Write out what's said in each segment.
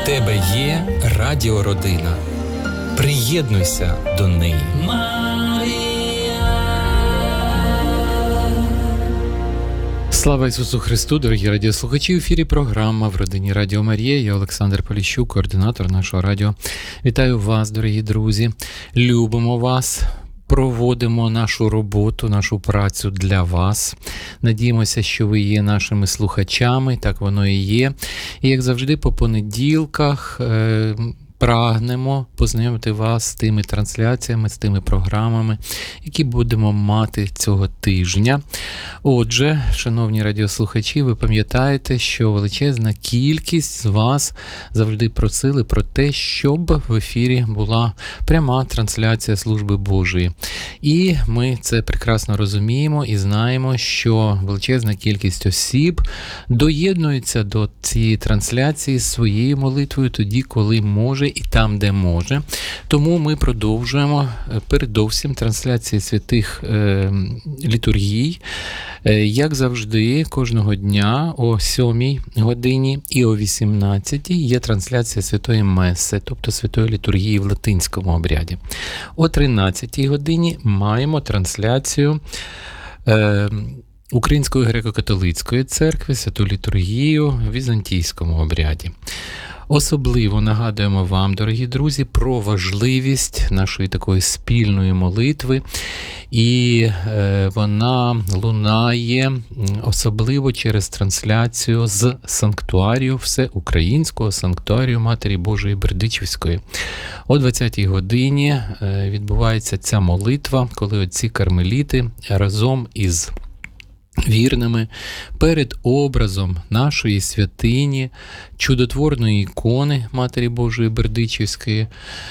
тебе є радіородина. Приєднуйся до неї. Слава Ісусу Христу, дорогі радіослухачі! В ефірі програма «В родині Радіо Марія». Я Олександр Поліщук, координатор нашого радіо. Вітаю вас, дорогі друзі! Любимо вас! Проводимо нашу роботу, нашу працю для вас. Надіємося, що ви є нашими слухачами, так воно і є. І, як завжди, по понеділках прагнемо познайомити вас з тими трансляціями, з тими програмами, які будемо мати цього тижня. Отже, шановні радіослухачі, ви пам'ятаєте, що величезна кількість з вас завжди просили про те, щоб в ефірі була пряма трансляція служби Божої. І ми це прекрасно розуміємо і знаємо, що величезна кількість осіб доєднується до цієї трансляції своєю молитвою тоді, коли може і там, де може. Тому ми продовжуємо передовсім трансляції святих літургій. Як завжди, кожного дня о 7 годині і о 18 є трансляція Святої Меси, тобто Святої літургії в латинському обряді. О 13 годині маємо трансляцію Української греко-католицької церкви, Святу літургію в візантійському обряді. Особливо нагадуємо вам, дорогі друзі, про важливість нашої такої спільної молитви, і вона лунає особливо через трансляцію з санктуарію, всеукраїнського санктуарію Матері Божої Бердичівської. О 20-й годині відбувається ця молитва, коли отці кармеліти разом із вірними перед образом нашої святині, чудотворної ікони Матері Божої Бердичівської,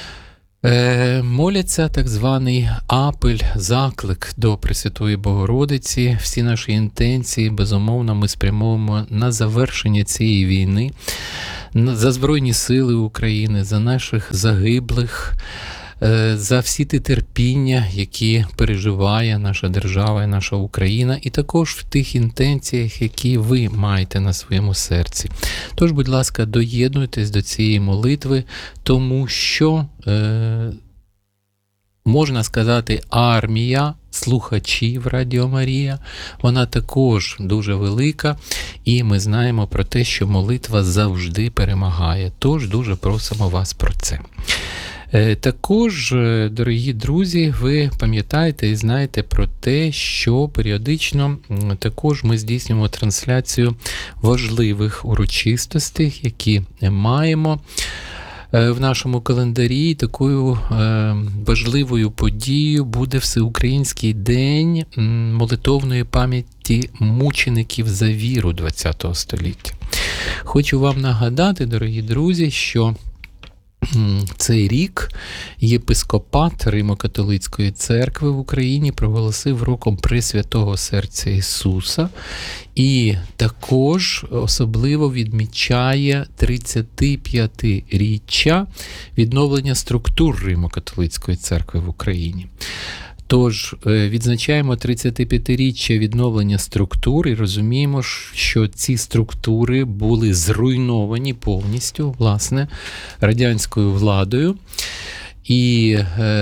моляться так званий апель, заклик до Пресвятої Богородиці. Всі наші інтенції, безумовно, ми спрямовуємо на завершення цієї війни, за Збройні Сили України, за наших загиблих, за всі ті терпіння, які переживає наша держава і наша Україна, і також в тих інтенціях, які ви маєте на своєму серці. Тож, будь ласка, доєднуйтесь до цієї молитви, тому що, можна сказати, армія слухачів Радіо Марія, вона також дуже велика, і ми знаємо про те, що молитва завжди перемагає. Тож дуже просимо вас про це. Також, дорогі друзі, ви пам'ятаєте і знаєте про те, що періодично також ми здійснюємо трансляцію важливих урочистостей, які маємо в нашому календарі. Такою важливою подією буде Всеукраїнський день молитовної пам'яті мучеників за віру ХХ століття. Хочу вам нагадати, дорогі друзі, що цей рік єпископат Римо-католицької церкви в Україні проголосив роком Пресвятого Серця Ісуса, і також особливо відмічає 35-річчя відновлення структур Римо-католицької церкви в Україні. Тож, відзначаємо 35-річчя відновлення структур і розуміємо, що ці структури були зруйновані повністю, власне, радянською владою. І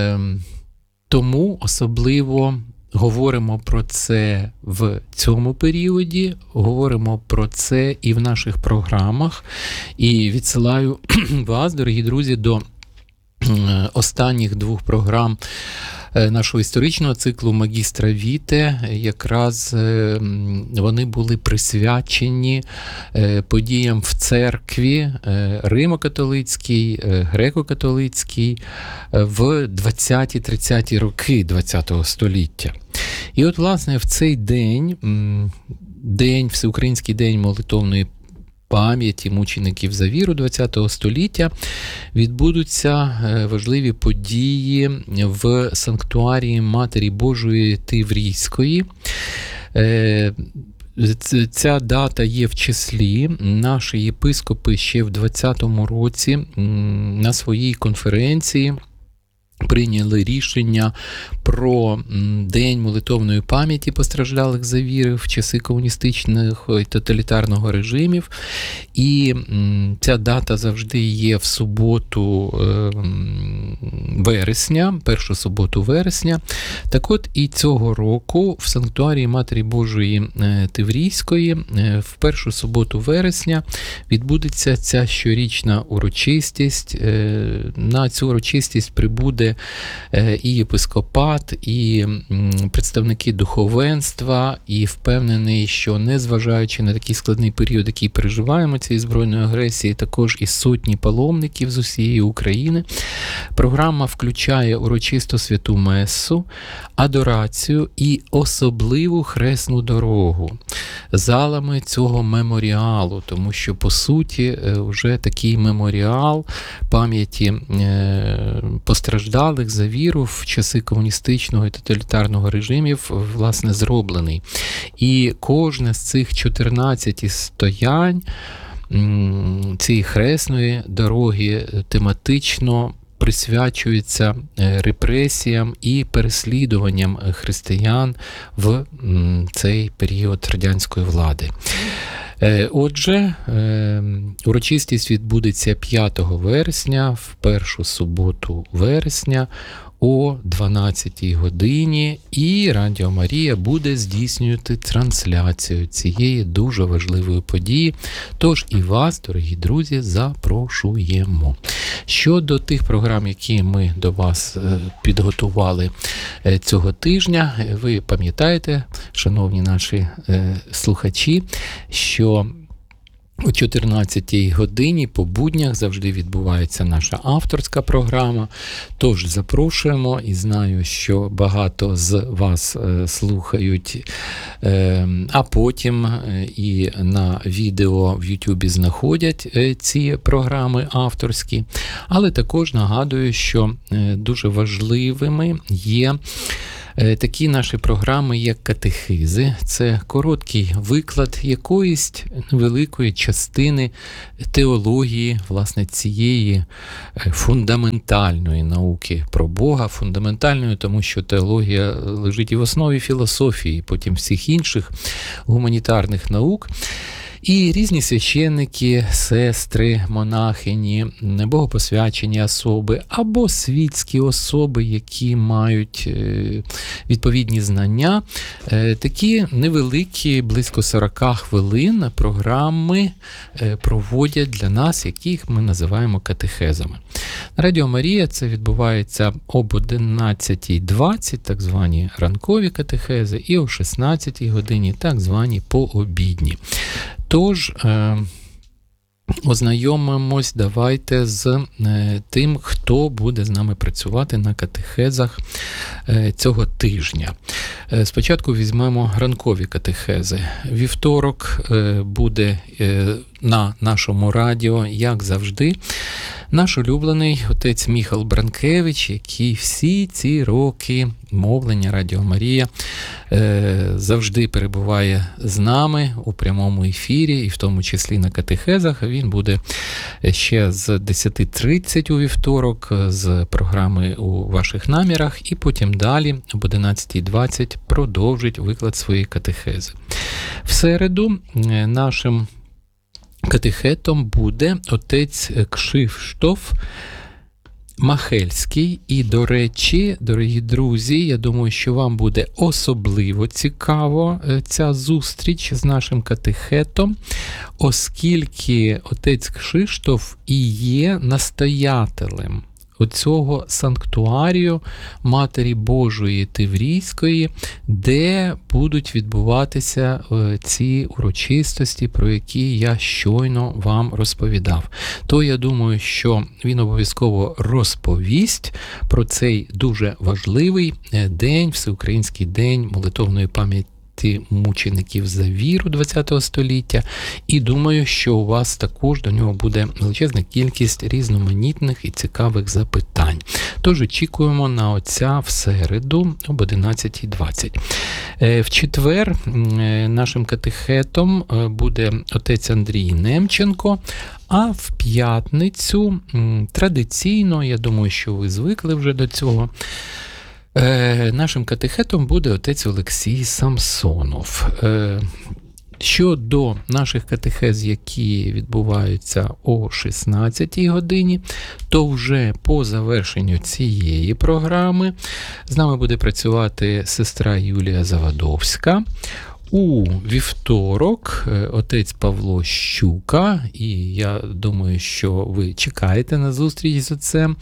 тому особливо говоримо про це в цьому періоді, говоримо про це і в наших програмах. І відсилаю вас, дорогі друзі, до останніх двох програм нашого історичного циклу «Магістра Віте». Якраз вони були присвячені подіям в церкві Римо-католицькій, греко-католицькій в 20-30 роки ХХ століття. І от, власне, в цей день, Всеукраїнський день молитовної пам'яті мучеників за віру ХХ століття, відбудуться важливі події в санктуарії Матері Божої Тиврійської. Ця дата є в числі. Наші єпископи ще в 2020 році на своїй конференції прийняли рішення про День молитовної пам'яті постраждалих за віри в часи комуністичних і тоталітарного режимів. І ця дата завжди є в суботу вересня, першу суботу вересня. Так от і цього року в Санктуарії Матері Божої Тиврійської в першу суботу вересня відбудеться ця щорічна урочистість. На цю урочистість прибуде і єпископат, і представники духовенства, і впевнений, що незважаючи на такий складний період, який переживаємо цієї збройної агресії, також і сотні паломників з усієї України. Програма включає урочисту святу месу, адорацію і особливу хресну дорогу залами цього меморіалу, тому що, по суті, вже такий меморіал пам'яті постраждалих за віру в часи комуністичного і тоталітарного режимів, власне, зроблений. І кожне з цих 14 стоянь цієї хресної дороги тематично присвячується репресіям і переслідуванням християн в цей період радянської влади. Отже, урочистість відбудеться 5 вересня, в першу суботу вересня о 12-й годині, і Радіо Марія буде здійснювати трансляцію цієї дуже важливої події. Тож і вас, дорогі друзі, запрошуємо. Щодо тих програм, які ми до вас підготували цього тижня, ви пам'ятаєте, шановні наші слухачі, що о 14-й годині по буднях завжди відбувається наша авторська програма. Тож запрошуємо, і знаю, що багато з вас слухають, а потім і на відео в Ютубі знаходять ці програми авторські. Але також нагадую, що дуже важливими є такі наші програми, як катехизи. Це короткий виклад якоїсь невеликої частини теології, власне, цієї фундаментальної науки про Бога. Фундаментальної, тому що теологія лежить і в основі філософії, потім всіх інших гуманітарних наук. І різні священники, сестри, монахині, богопосвячені особи або світські особи, які мають відповідні знання, такі невеликі, близько 40 хвилин програми проводять для нас, яких ми називаємо катехезами. На Радіо Марія це відбувається об 11:20, так звані ранкові катехези, і о 16-й годині, так звані пообідні. Тож, ознайомимось давайте з тим, хто буде з нами працювати на катехезах цього тижня. Спочатку візьмемо ранкові катехези. Вівторок буде на нашому радіо, як завжди, наш улюблений отець Міхал Бранкевич, який всі ці роки мовлення Радіо Марія завжди перебуває з нами у прямому ефірі, і в тому числі на катехезах. Він буде ще з 10:30 у вівторок з програми «У ваших намірах», і потім далі об 11:20 продовжить виклад своєї катехези. В середу нашим катехетом буде отець Кшиштоф Махельський. І, до речі, дорогі друзі, я думаю, що вам буде особливо цікаво ця зустріч з нашим катехетом, оскільки отець Кшиштоф і є настоятелем оцього санктуарію Матері Божої Тиврійської, де будуть відбуватися ці урочистості, про які я щойно вам розповідав. То я думаю, що він обов'язково розповість про цей дуже важливий день, Всеукраїнський день молитовної пам'яті мучеників за віру ХХ століття. І думаю, що у вас також до нього буде величезна кількість різноманітних і цікавих запитань. Тож очікуємо на отця в середу об 11:20. В четвер нашим катехетом буде отець Андрій Немченко, а в п'ятницю традиційно, я думаю, що ви звикли вже до цього, нашим катехетом буде отець Олексій Самсонов. Щодо наших катехез, які відбуваються о 16-й годині, то вже по завершенню цієї програми з нами буде працювати сестра Юлія Завадовська. У вівторок отець Павло Щука, і я думаю, що ви чекаєте на зустріч з отцем.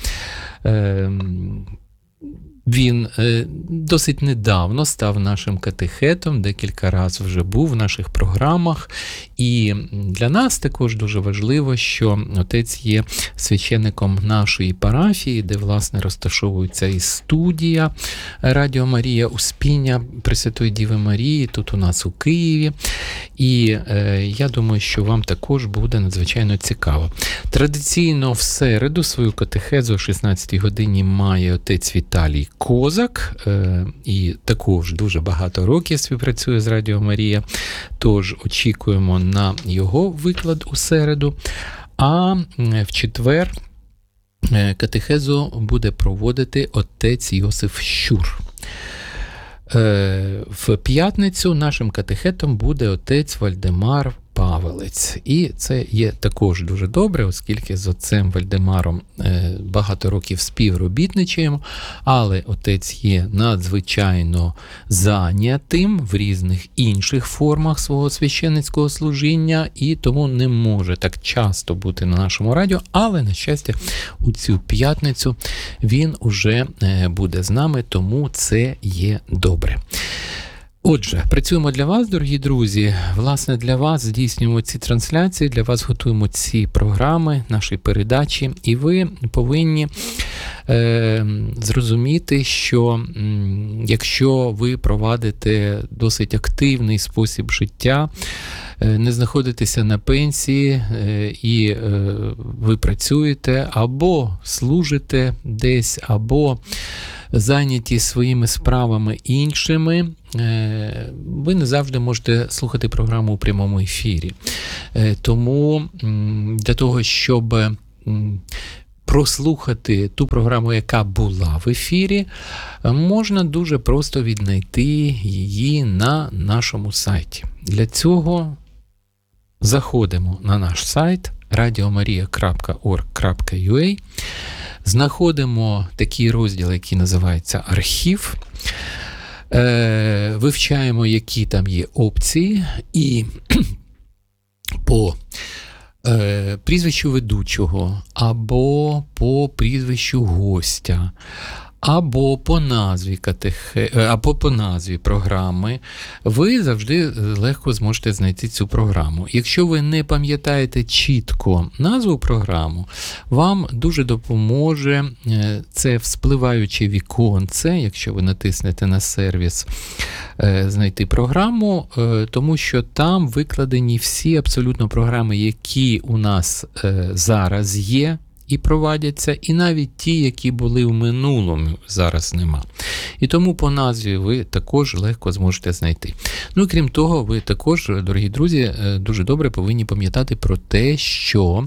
Він досить недавно став нашим катехетом, декілька разів вже був в наших програмах. І для нас також дуже важливо, що отець є священником нашої парафії, де, власне, розташовується і студія Радіо Марія Успіння Пресвятої Діви Марії, тут у нас у Києві. І я думаю, що вам також буде надзвичайно цікаво. Традиційно в середу свою катехезу о 16-й годині має отець Віталій Козак, і також дуже багато років співпрацює з Радіо Марія, тож очікуємо на його виклад у середу. А в четвер катехезу буде проводити отець Йосиф Щур. В п'ятницю нашим катехетом буде отець Вальдемар Павелець. І це є також дуже добре, оскільки з отцем Вальдемаром багато років співробітничаємо, але отець є надзвичайно зайнятим в різних інших формах свого священницького служіння, і тому не може так часто бути на нашому радіо, але, на щастя, у цю п'ятницю він уже буде з нами, тому це є добре. Отже, працюємо для вас, дорогі друзі. Власне, для вас здійснюємо ці трансляції, для вас готуємо ці програми, наші передачі, і ви повинні зрозуміти, що якщо ви провадите досить активний спосіб життя, не знаходитеся на пенсії і ви працюєте або служите десь, або зайняті своїми справами іншими, ви не завжди можете слухати програму у прямому ефірі. Тому для того, щоб прослухати ту програму, яка була в ефірі, можна дуже просто віднайти її на нашому сайті. Для цього заходимо на наш сайт radiomaria.org.ua, знаходимо такий розділ, який називається «Архів», вивчаємо, які там є опції, і по прізвищу ведучого, або по прізвищу гостя, або по назві або по назві програми, ви завжди легко зможете знайти цю програму. Якщо ви не пам'ятаєте чітко назву програму, вам дуже допоможе це вспливаюче віконце, якщо ви натиснете на сервіс «Знайти програму», тому що там викладені всі абсолютно програми, які у нас зараз є і провадяться, і навіть ті, які були в минулому, зараз нема. І тому по назві ви також легко зможете знайти. Ну і крім того, ви також, дорогі друзі, дуже добре повинні пам'ятати про те, що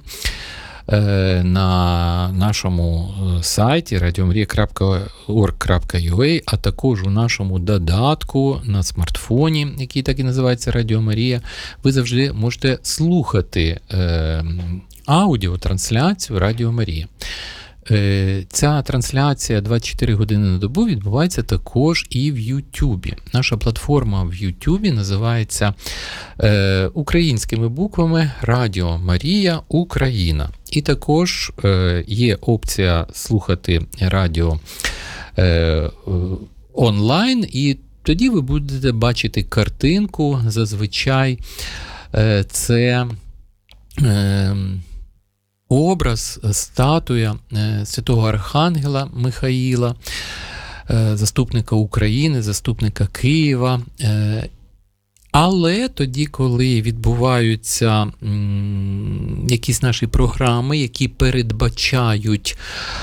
на нашому сайті radiomaria.org.ua, а також у нашому додатку на смартфоні, який так і називається Радіо Марія, ви завжди можете слухати аудіотрансляцію Радіо Марія. Ця трансляція 24 години на добу відбувається також і в Ютубі. Наша платформа в Ютубі називається українськими буквами Радіо Марія Україна. І також є опція слухати радіо онлайн, і тоді ви будете бачити картинку. Зазвичай це образ, статуя святого Архангела Михаїла, заступника України, заступника Києва. Але тоді, коли відбуваються якісь наші програми, які передбачають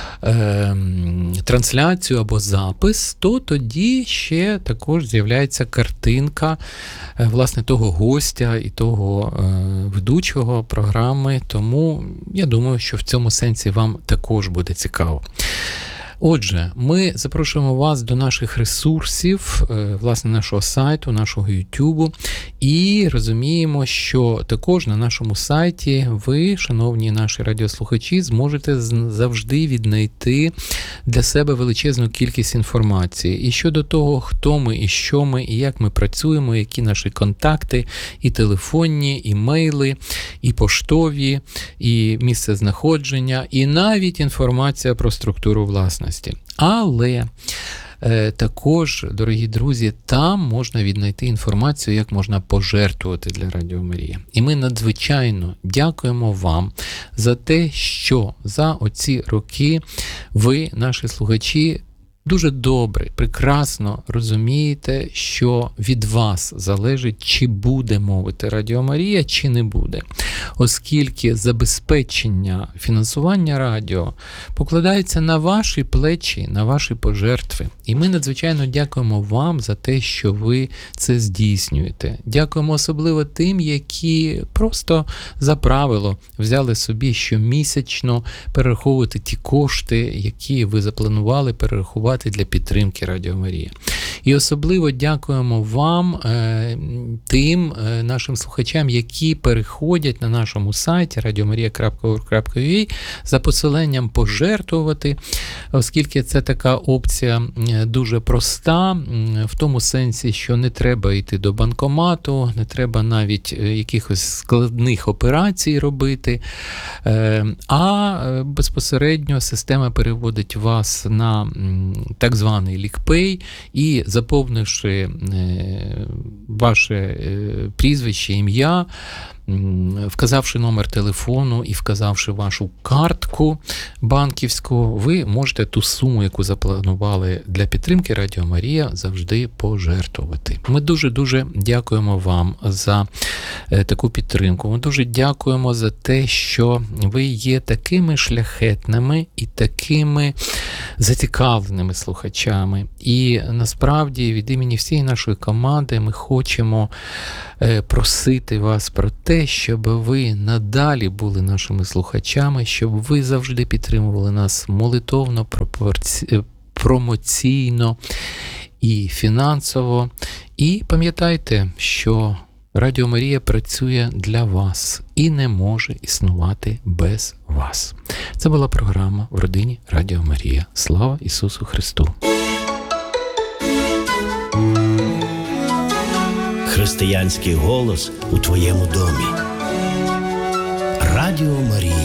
трансляцію або запис, то тоді ще також з'являється картинка власне того гостя і того ведучого програми. Тому я думаю, що в цьому сенсі вам також буде цікаво. Отже, ми запрошуємо вас до наших ресурсів, власне, нашого сайту, нашого YouTube, і розуміємо, що також на нашому сайті ви, шановні наші радіослухачі, зможете завжди віднайти для себе величезну кількість інформації. І щодо того, хто ми, і що ми, і як ми працюємо, які наші контакти, і телефонні, і мейли, і поштові, і місце знаходження, і навіть інформація про структуру власності. Але також, дорогі друзі, там можна віднайти інформацію, як можна пожертвувати для Радіо Марія. І ми надзвичайно дякуємо вам за те, що за оці роки ви, наші слухачі, дуже добре, прекрасно розумієте, що від вас залежить, чи буде мовити Радіо Марія, чи не буде. Оскільки забезпечення фінансування радіо покладається на ваші плечі, на ваші пожертви. І ми надзвичайно дякуємо вам за те, що ви це здійснюєте. Дякуємо особливо тим, які просто за правило взяли собі щомісячно перераховувати ті кошти, які ви запланували перерахувати для підтримки Радіо Марія. І особливо дякуємо вам, тим нашим слухачам, які переходять на нашому сайті radiomaria.org.ua за посиланням пожертвувати, оскільки це така опція дуже проста, в тому сенсі, що не треба йти до банкомату, не треба навіть якихось складних операцій робити, а безпосередньо система переводить вас на так званий лікпей і, заповнивши ваше прізвище, ім'я, вказавши номер телефону і вказавши вашу картку банківську, ви можете ту суму, яку запланували для підтримки Радіо Марія, завжди пожертвувати. Ми дуже-дуже дякуємо вам за таку підтримку. Ми дуже дякуємо за те, що ви є такими шляхетними і такими зацікавленими слухачами. І насправді від імені всієї нашої команди ми хочемо просити вас про те, щоб ви надалі були нашими слухачами, щоб ви завжди підтримували нас молитовно, промоційно і фінансово. І пам'ятайте, що Радіо Марія працює для вас і не може існувати без вас. Це була програма «В родині Радіо Марія». Слава Ісусу Христу! Християнський голос у твоєму домі. Радіо Марія.